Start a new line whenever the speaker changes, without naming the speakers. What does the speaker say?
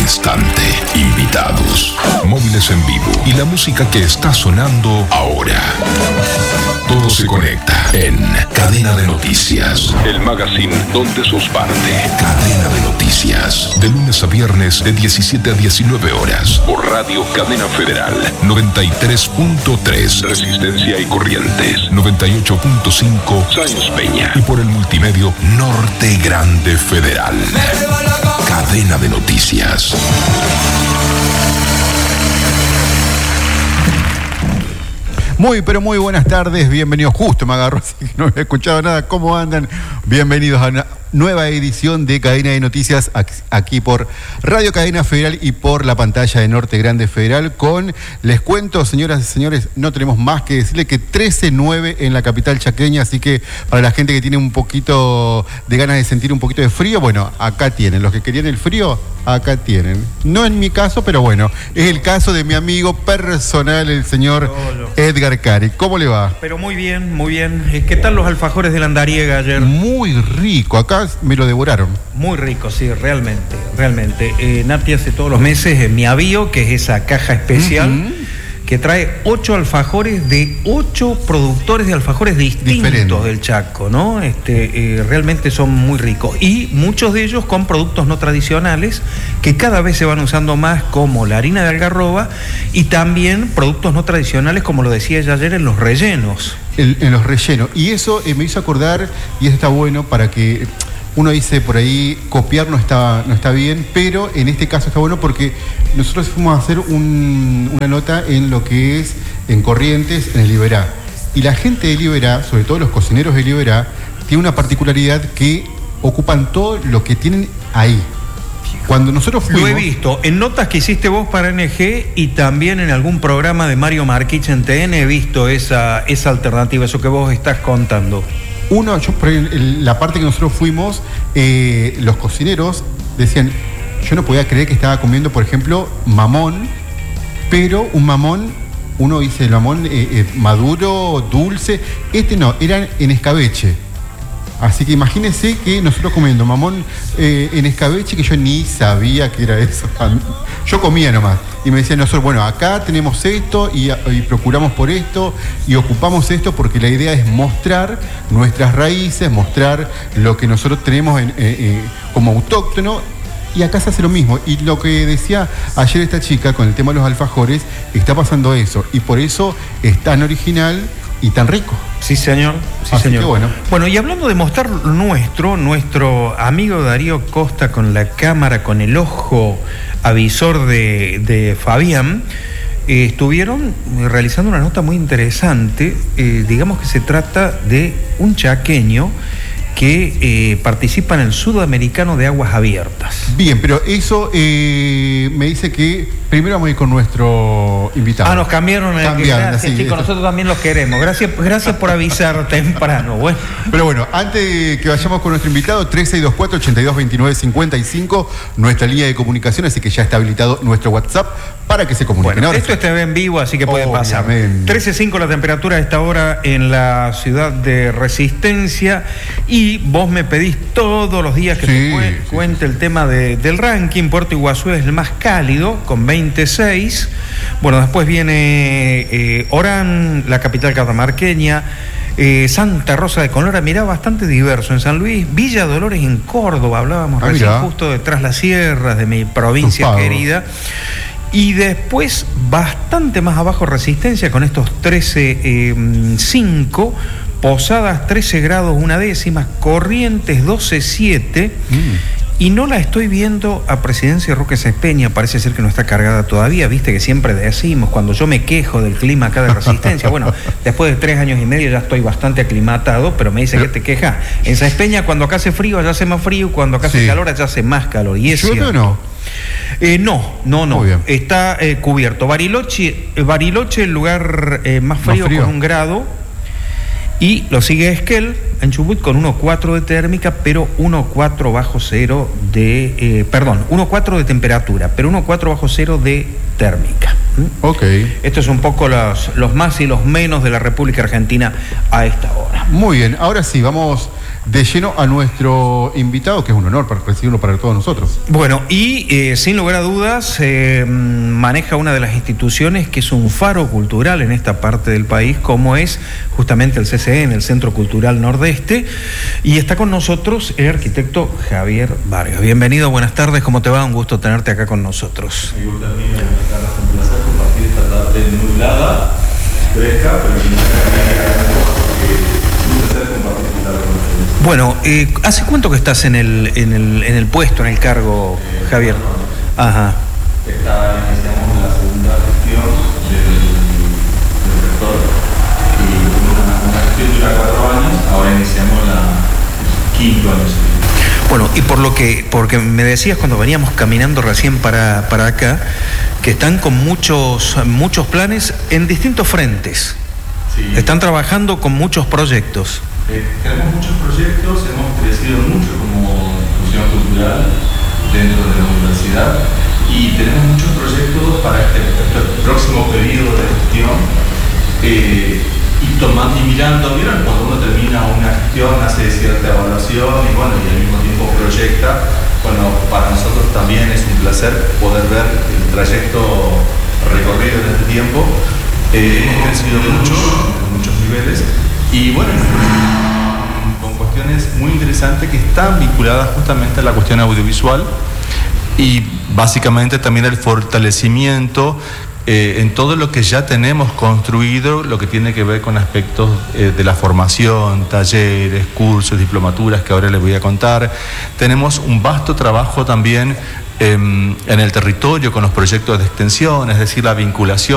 instante. Invitados, móviles en vivo y la música que está sonando ahora. Todo se conecta en Cadena de Noticias, el magazine donde sos parte. Cadena de Noticias, de lunes a viernes de 17 a 19 horas, por Radio Cadena Federal, 93.3 Resistencia y Corrientes, 98.5 Sáenz Peña y por el multimedio Norte Grande Federal. Cadena de Noticias.
Muy, pero muy buenas tardes, bienvenidos. Justo me agarró, así que no había escuchado nada. ¿Cómo andan? Bienvenidos a una nueva edición de Cadena de Noticias aquí por Radio Cadena Federal y por la pantalla de Norte Grande Federal les cuento, señoras y señores, no tenemos más que decirle que 13:09 en la capital chaqueña, así que para la gente que tiene un poquito de ganas de sentir un poquito de frío, bueno, acá tienen. Los que querían el frío, acá tienen. No en mi caso, pero bueno, es el caso de mi amigo personal, el señor Edgar Cari. ¿Cómo le va?
Pero muy bien, muy bien. ¿Qué tal los alfajores de la Andariega ayer?
Muy rico, acá me lo devoraron.
Muy rico, sí, realmente. Nati hace todos los meses mi avío, que es esa caja especial, que trae 8 alfajores de 8 productores de alfajores distintos del Chaco, ¿no? Realmente son muy ricos. Y muchos de ellos con productos no tradicionales, que cada vez se van usando más, como la harina de algarroba, y también productos no tradicionales, como lo decía ella ayer, en los rellenos.
En los rellenos. Y eso me hizo acordar, y eso está bueno para que... Uno dice por ahí, copiar no está bien, pero en este caso está bueno porque nosotros fuimos a hacer una nota en lo que es en Corrientes, en el Liberá. Y la gente de Liberá, sobre todo los cocineros de Liberá, tiene una particularidad que ocupan todo lo que tienen ahí. Cuando nosotros fuimos...
Lo he visto en notas que hiciste vos para NG y también en algún programa de Mario Marquich en TN he visto esa alternativa, eso que vos estás contando.
La parte que nosotros fuimos, los cocineros decían, yo no podía creer que estaba comiendo, por ejemplo, mamón, pero un mamón, uno dice el mamón maduro, dulce, no, era en escabeche. Así que imagínense que nosotros comiendo mamón en escabeche, que yo ni sabía que era eso. Yo comía nomás. Y me decían nosotros, bueno, acá tenemos esto y procuramos por esto y ocupamos esto porque la idea es mostrar nuestras raíces, mostrar lo que nosotros tenemos como autóctono. Y acá se hace lo mismo. Y lo que decía ayer esta chica con el tema de los alfajores, está pasando eso. Y por eso es tan original y tan rico.
Sí, señor. Sí,
así
señor.
Que
bueno, y hablando de mostrar nuestro amigo Darío Costa con la cámara, con el ojo avisor de Fabián, estuvieron realizando una nota muy interesante. Digamos que se trata de un chaqueño que participa en el Sudamericano de Aguas Abiertas.
Bien, pero eso me dice que primero vamos a ir con nuestro invitado.
Nos cambiaron. Gracias, chicos, nosotros también los queremos. Gracias por avisar temprano. Bueno.
Pero bueno, antes de que vayamos con nuestro invitado, 3624-8229-55, nuestra línea de comunicación, así que ya está habilitado nuestro WhatsApp para que se comuniquen.
Bueno, esto está en vivo, así que puede pasar. 13:05 la temperatura a esta hora en la ciudad de Resistencia. Y vos me pedís todos los días que te cuente el tema del ranking. Puerto Iguazú es el más cálido, con 26. Bueno, después viene Orán, la capital catamarqueña. Santa Rosa de Colora, mirá, bastante diverso. En San Luis, Villa Dolores en Córdoba, hablábamos recién, justo detrás las sierras de mi provincia querida. Y después, bastante más abajo, Resistencia, con estos 13,5. Posadas 13 grados 1 décima, Corrientes 12,7. Y no la estoy viendo a Presidencia Roque Sáenz Peña, parece ser que no está cargada todavía, viste que siempre decimos, cuando yo me quejo del clima acá de Resistencia, bueno, después de 3 años y medio ya estoy bastante aclimatado, pero me dice que te quejas. En Sáenz Peña, cuando acá hace frío, allá hace más frío, cuando acá hace calor, allá hace más calor. ¿Y es cierto?
No.
No. Está cubierto. Bariloche, el lugar más frío con 1 grado. Y lo sigue Esquel, en Chubut, con 1,4 de térmica, pero 1,4 bajo cero de... 1,4 de temperatura, pero 1,4 bajo cero de térmica.
Ok.
Esto es un poco los más y los menos de la República Argentina a esta hora.
Muy bien, ahora sí, vamos de lleno a nuestro invitado, que es un honor para recibirlo para todos nosotros.
Bueno, y sin lugar a dudas, maneja una de las instituciones que es un faro cultural en esta parte del país, como es justamente el CCN, el Centro Cultural Nordeste, y está con nosotros el arquitecto Javier Vargas. Bienvenido, buenas tardes, ¿cómo te va? Un gusto tenerte acá con nosotros.
Me gusta a mí, un placer compartir esta tarde nublada, fresca, pero un placer compartir esta tarde con ustedes.
Bueno, ¿hace cuánto que estás en el puesto, en el cargo, Javier? Ajá.
Iniciamos la segunda gestión del rector y una gestión dura 4 años, ahora iniciamos la 5º año.
Bueno, y porque me decías cuando veníamos caminando recién para acá, que están con muchos planes en distintos frentes.
Sí.
Están trabajando con muchos proyectos.
Tenemos muchos proyectos, hemos crecido mucho como institución cultural dentro de la universidad y tenemos muchos proyectos para este próximo periodo de gestión y mirando, ¿vieron? Cuando uno termina una gestión hace cierta evaluación y bueno, y al mismo tiempo proyecta. Bueno, para nosotros también es un placer poder ver el trayecto recorrido en este tiempo. Hemos crecido mucho, en muchos niveles, y bueno, con cuestiones muy interesantes que están vinculadas justamente a la cuestión audiovisual y básicamente también el fortalecimiento en todo lo que ya tenemos construido, lo que tiene que ver con aspectos de la formación, talleres, cursos, diplomaturas, que ahora les voy a contar. Tenemos un vasto trabajo también en el territorio con los proyectos de extensión, es decir, la vinculación